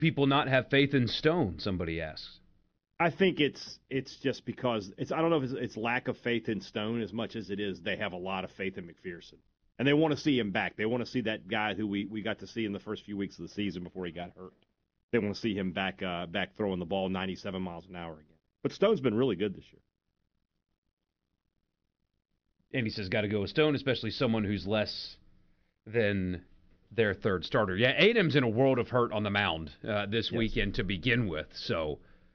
people not have faith in Stone? Somebody asks. I think it's just because I don't know if it's lack of faith in Stone as much as it is they have a lot of faith in McPherson. And they want to see him back. They want to see that guy who we got to see in the first few weeks of the season before he got hurt. They want to see him back throwing the ball 97 miles an hour again. But Stone's been really good this year. And he says got to go with Stone, especially someone who's less than their third starter. Yeah, A&M's in a world of hurt on the mound this weekend to begin with. So,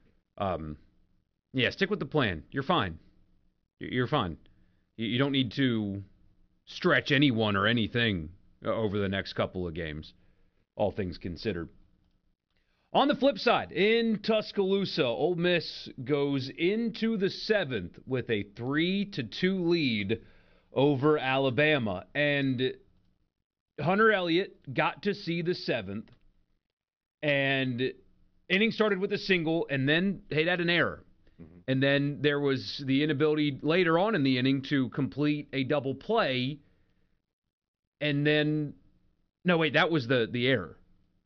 stick with the plan. You're fine. You're fine. You don't need to stretch anyone or anything over the next couple of games, all things considered. On the flip side, in Tuscaloosa, Ole Miss goes into the seventh with a 3-2 lead over Alabama. And Hunter Elliott got to see the seventh, and inning started with a single, and then he had an error. Mm-hmm. And then there was the inability later on in the inning to complete a double play. And then, no, wait, that was the error.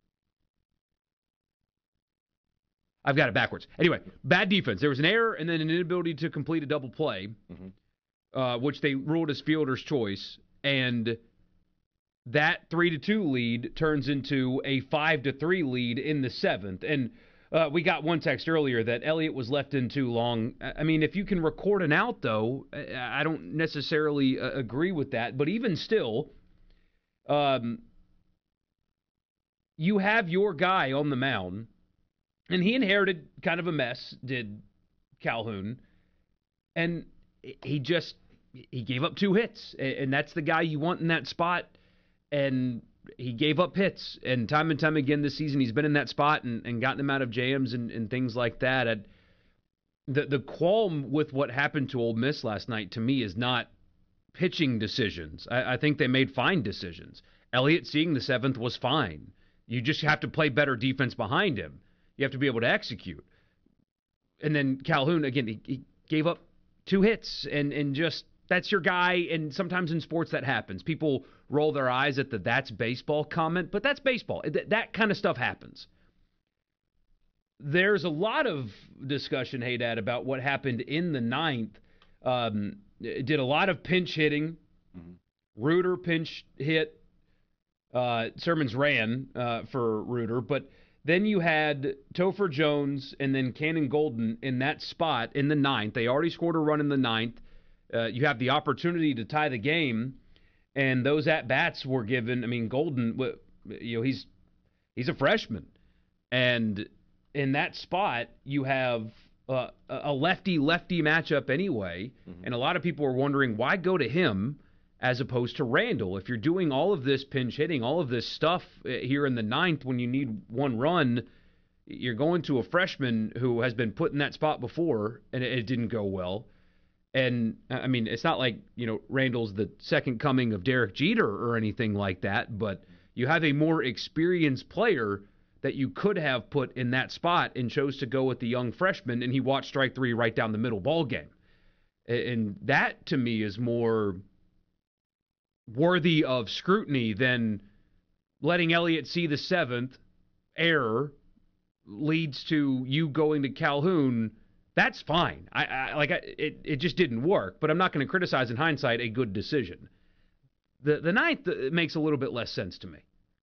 I've got it backwards. Anyway, bad defense. There was an error and then an inability to complete a double play, which they ruled as fielder's choice. And that 3-2 lead turns into a 5-3 lead in the seventh. And we got one text earlier that Elliott was left in too long. I mean, if you can record an out, though, I don't necessarily agree with that. But even still, you have your guy on the mound. And he inherited kind of a mess, did Calhoun. And he gave up 2 hits. And that's the guy you want in that spot. And he gave up hits. And time again this season, he's been in that spot and gotten him out of jams and things like that. The qualm with what happened to Ole Miss last night, to me, is not pitching decisions. I think they made fine decisions. Elliott seeing the seventh was fine. You just have to play better defense behind him. You have to be able to execute. And then Calhoun, again, he gave up 2 hits, and just that's your guy. And sometimes in sports that happens. People roll their eyes at the "that's baseball" comment, but that's baseball. That kind of stuff happens. There's a lot of discussion, hey, Dad, about what happened in the ninth. Did a lot of pinch hitting. Mm-hmm. Reuter pinch hit. Sermons ran for Reuter, but then you had Topher Jones and then Cannon Golden in that spot in the ninth. They already scored a run in the ninth. You have the opportunity to tie the game, and those at-bats were given. I mean, Golden, he's a freshman. And in that spot, you have a lefty-lefty matchup anyway, and a lot of people are wondering, why go to him as opposed to Randall? If you're doing all of this pinch hitting, all of this stuff here in the ninth when you need 1 run, you're going to a freshman who has been put in that spot before, and it didn't go well. And, I mean, it's not like, Randall's the second coming of Derek Jeter or anything like that, but you have a more experienced player that you could have put in that spot and chose to go with the young freshman, and he watched strike 3 right down the middle ball game. And that, to me, is more worthy of scrutiny than letting Elliott see the seventh error leads to you going to Calhoun. That's fine. It just didn't work, but I'm not going to criticize in hindsight a good decision. The ninth makes a little bit less sense to me.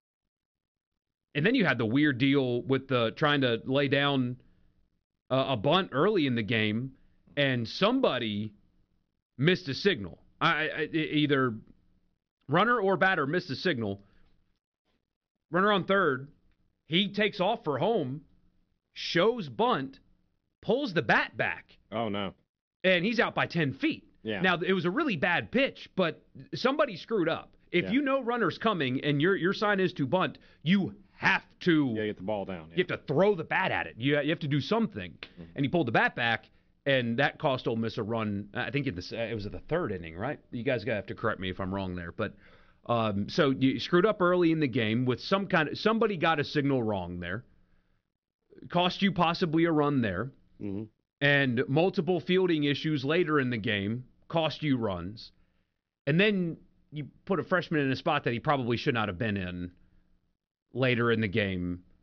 And then you had the weird deal with the trying to lay down a bunt early in the game, and somebody missed a signal. Either runner or batter missed a signal. Runner on third. He takes off for home, shows bunt, pulls the bat back. Oh, no. And he's out by 10 feet. Yeah. Now, it was a really bad pitch, but somebody screwed up. If you know runner's coming and your sign is to bunt, you have to get the ball down. You have to throw the bat at it. You have to do something. Mm-hmm. And he pulled the bat back, and that cost Ole Miss a run. I think it was at the third inning, right? You guys have to correct me if I'm wrong there. But so you screwed up early in the game with somebody got a signal wrong there. Cost you possibly a run there. Mm-hmm. And multiple fielding issues later in the game cost you runs. And then you put a freshman in a spot that he probably should not have been in later in the game.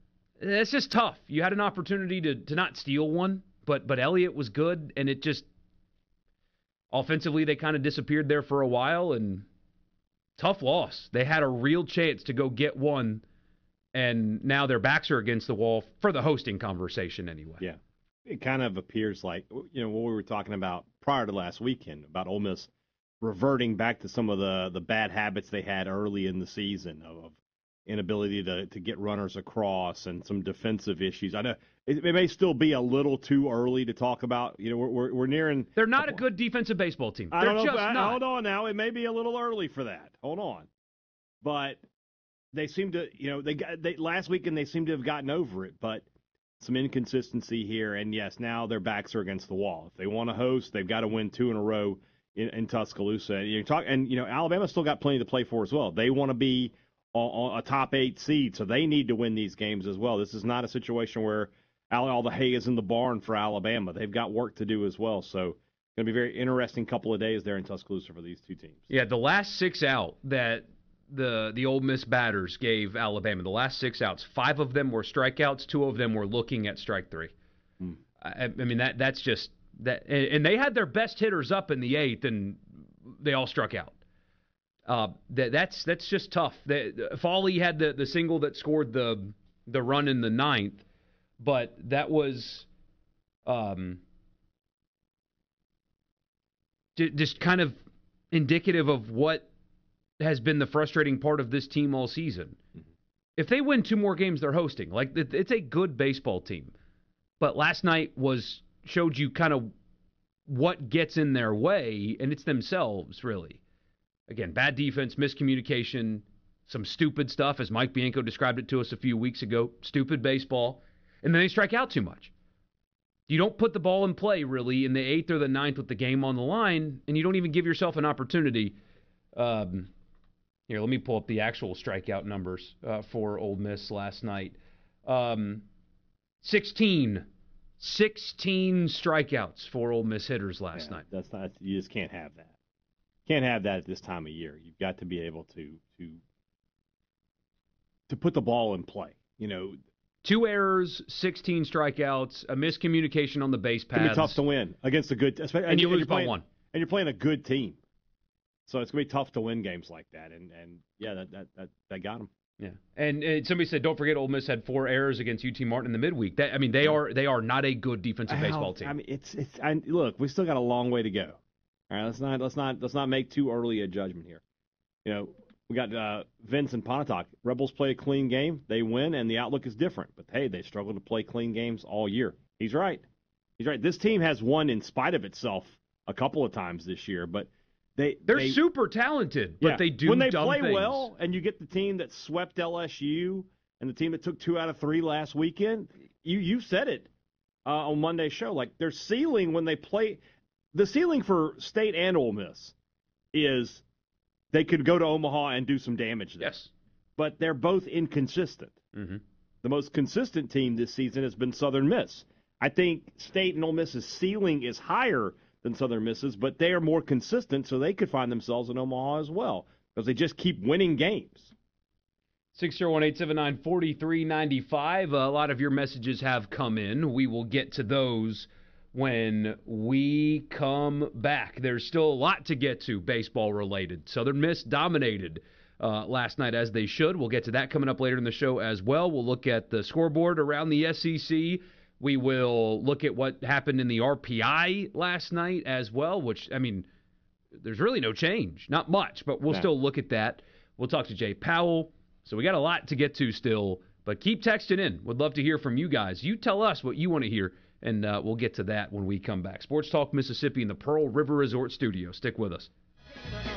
it's just tough. You had an opportunity to not steal one, but Elliott was good, and it just offensively they kind of disappeared there for a while, and tough loss. They had a real chance to go get one, and now their backs are against the wall for the hosting conversation anyway. Yeah. It kind of appears like, what we were talking about prior to last weekend about Ole Miss reverting back to some of the bad habits they had early in the season of inability to get runners across and some defensive issues. I know it may still be a little too early to talk about. We're nearing. They're not a good defensive baseball team. I don't know. Just not. Hold on now. It may be a little early for that. Hold on. But they seem to, they last weekend they seem to have gotten over it, but some inconsistency here. And yes, now their backs are against the wall. If they want to host, they've got to win 2 in a row in Tuscaloosa. And Alabama's still got plenty to play for as well. They want to be on a top 8 seed, so they need to win these games as well. This is not a situation where all the hay is in the barn for Alabama. They've got work to do as well. So going to be a very interesting couple of days there in Tuscaloosa for these two teams. Yeah, the last 6 out that the Ole Miss batters gave Alabama, the last 6 outs, 5 of them were strikeouts, 2 of them were looking at strike 3. I mean, that's just that, and they had their best hitters up in the 8th, and they all struck out. That's just tough. Fawley had the single that scored the run in the 9th, but that was just kind of indicative of what has been the frustrating part of this team all season. If they win 2 more games, they're hosting. Like, it's a good baseball team. But last night showed you kind of what gets in their way, and it's themselves, really. Again, bad defense, miscommunication, some stupid stuff, as Mike Bianco described it to us a few weeks ago, stupid baseball, and then they strike out too much. You don't put the ball in play, really, in the 8th or the 9th with the game on the line, and you don't even give yourself an opportunity. Here, let me pull up the actual strikeout numbers for Ole Miss last night. 16 strikeouts for Ole Miss hitters last night. That's not. You just can't have that. Can't have that at this time of year. You've got to be able to put the ball in play. 2 errors, 16 strikeouts, a miscommunication on the base paths. It's going to be tough to win against a good, and you lose by 1. And you're playing a good team, so it's going to be tough to win games like that. And yeah, that got them. Yeah, and somebody said, don't forget, Ole Miss had 4 errors against UT Martin in the midweek. They are not a good defensive baseball team. I mean, look, we still got a long way to go. All right, let's not make too early a judgment here. We got Vince and Pontotoc. Rebels play a clean game, they win, and the outlook is different. But hey, they struggle to play clean games all year. He's right. This team has won in spite of itself a couple of times this year, but they're super talented, but they do when they dumb play things. well, and you get the team that swept LSU and the team that took 2 out of 3 last weekend. You said it on Monday's show. Like, their ceiling when they play, the ceiling for State and Ole Miss is they could go to Omaha and do some damage there. Yes, but they're both inconsistent. Mm-hmm. The most consistent team this season has been Southern Miss. I think State and Ole Miss's ceiling is higher than Southern Miss's, but they are more consistent, so they could find themselves in Omaha as well, because they just keep winning games. 601-879-4395. A lot of your messages have come in. We will get to those when we come back. There's still a lot to get to baseball-related. Southern Miss dominated last night, as they should. We'll get to that coming up later in the show as well. We'll look at the scoreboard around the SEC. We will look at what happened in the RPI last night as well, which, I mean, there's really no change. Not much, but we'll still look at that. We'll talk to Jay Powell. So we got a lot to get to still, but keep texting in. Would love to hear from you guys. You tell us what you want to hear, and we'll get to that when we come back. Sports Talk Mississippi in the Pearl River Resort Studio. Stick with us.